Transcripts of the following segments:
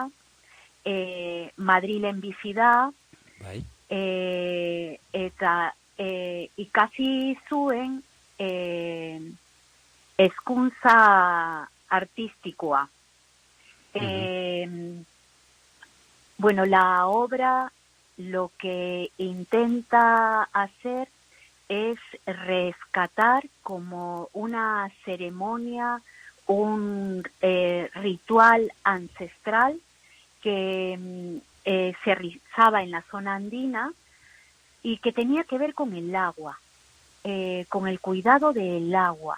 Madrilen bizi da, Bai. eta ikasi zuen hezkuntza artistikoa. Bueno, la obra lo que intenta hacer es rescatar como una ceremonia, un ritual ancestral que se realizaba en la zona andina y que tenía que ver con el agua, con el cuidado del agua.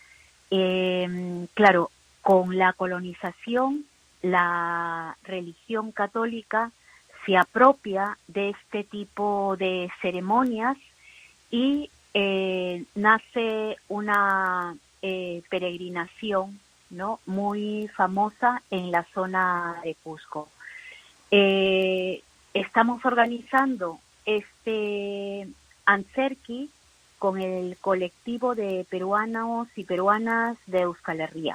Claro, con la colonización, la religión católica se apropia de este tipo de ceremonias y nace una peregrinación, ¿no?, muy famosa en la zona de Cusco. Estamos organizando este Antzerki con el colectivo de peruanos y peruanas de Euskal Herria.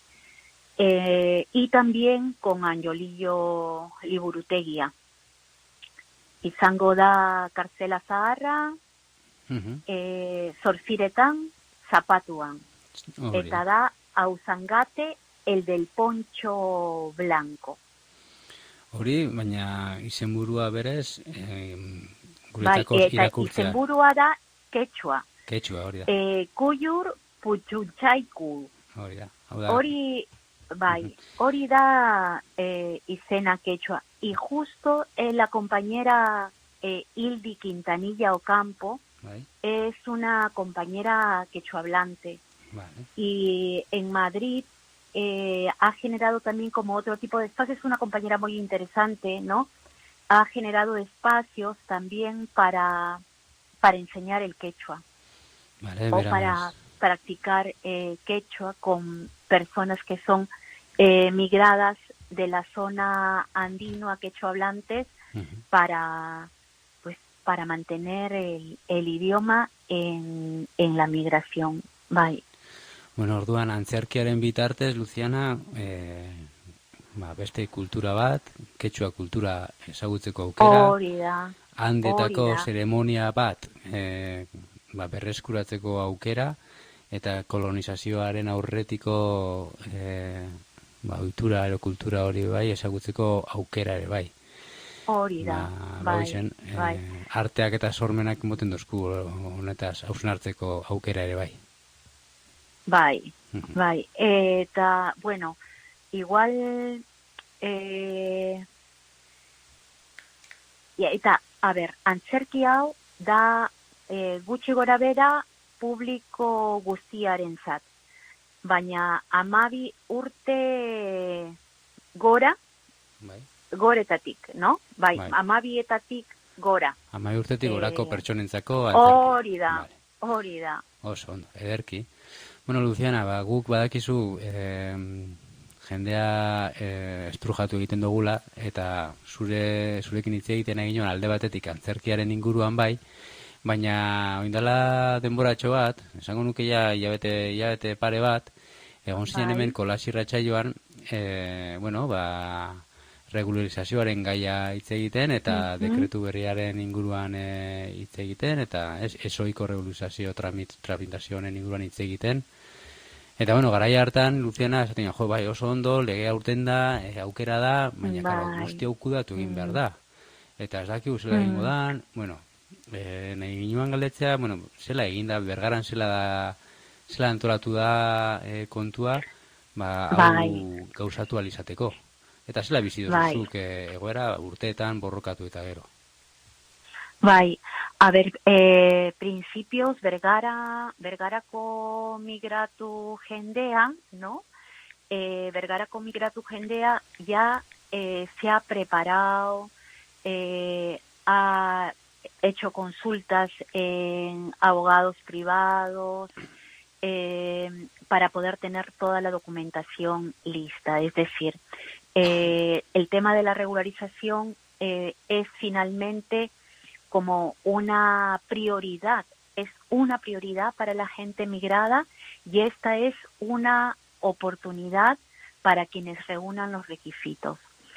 Y también con Anjolillo Liburutegia. Izango da Kartzela Zaharra, Zortziretan, Zapatuan. Eta da Ausangate, el del poncho blanco. Hori, baina izenburua berez, guretako irakurtzea. Izenburua da Quechua. Quechua, hori da. Kuyur Puchunchaiku. Hori da. Hori da izena Quechua. Y justo la compañera Hildi Quintanilla Ocampo es una compañera quechuahablante. Vale. Y en Madrid ha generado también como otro tipo de espacios, es una compañera muy interesante, ¿no? Ha generado espacios también para enseñar el quechua. Vale, o para practicar quechua con personas que son migradas de la zona andino a quechuahablantes para mantener el idioma en la migración. Bai. Bueno, orduan antzerkiaren bitartez, Luciana, beste kultura bat, quechua kultura ezagutzeko aukera. Hori da. Handetako zeremonia bat berreskuratzeko aukera, eta kolonizazioaren aurretiko ohitura edo kultura hori bai ezagutzeko aukera ere bai. Hori da, bai. Arteak eta sormenak moten dozku honetaz hausnartzeko aukera ere bai. Bai. Eta, bueno, igual... eta, a ber, antzerki hau da gutxi gora bera publiko guztiarentzat. Baina 12 urte gora, goretatik, no? Bai, 12etatik gora. 12 urtetik gorako pertsonentzako antzerki. Hori da. Oso, ondo, ederki. Bueno, Luciana, guk badakizu jendea estrujatu egiten dugula, eta zurekin hitz egiten egin alde batetik antzerkiaren inguruan bai, baina oindala denboratxo bat, esango nuke ja hilabete pare bat, egon ziren hemen Kolasirratsaioan, regularizazioaren gaia hitz egiten, eta dekretu berriaren inguruan hitz egiten, eta ezoiko regularizazio tramitazioaren inguruan hitz egiten. Eta, garaia hartan, Luciana, esaten, oso ondo, legea urten da, aukera da, baina, guzti aukudatu egin behar da. Eta ez dakigu zela egingo dan, nahi ginuan galdetzea, zela eginda, Bergaran zela antolatu da kontua, hau gauzatu alizateko. Eta zela bizi duzuzuk egoera urteetan borrokatu eta gero. Bai, a ber, principios Bergarako migratu jendea, ¿no? Bergarako migratu jendea ya se ha preparado, ha hecho consultas en abogados privados para poder tener toda la documentación lista. Es decir, el tema de la regularización es finalmente como una prioridad, es una prioridad para la gente migrada y esta es una oportunidad para quienes reúnan los requisitos.